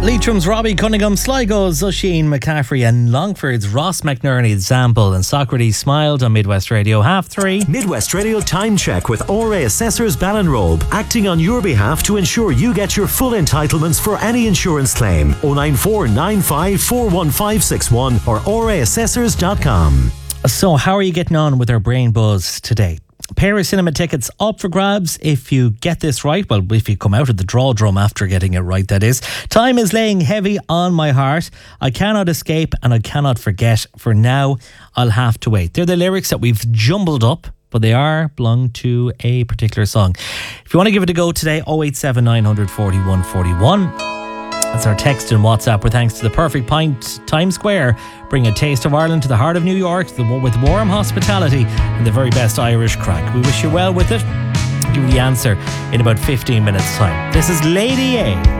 Leitrim's Robbie Cunningham, Sligo's Oisin McCaffrey and Longford's Ross McNerney Zample and Socrates Smiled on Midwest Radio 3:30. Midwest Radio Time Check with ORA Assessors Ballinrobe, acting on your behalf to ensure you get your full entitlements for any insurance claim. 09495415561 or oraassessors.com. So how are you getting on with our brain buzz today? A pair of cinema tickets up for grabs if you get this right. Well, if you come out of the draw drum after getting it right, that is. Time is laying heavy on my heart. I cannot escape and I cannot forget. For now, I'll have to wait. They're the lyrics that we've jumbled up, but they belong to a particular song. If you want to give it a go today, 087 900 41 41. That's our text and WhatsApp. We're thanks to the Perfect Pint Times Square. Bring a taste of Ireland to the heart of New York with warm hospitality and the very best Irish crack. We wish you well with it. Give you the answer in about 15 minutes' time. This is Lady A.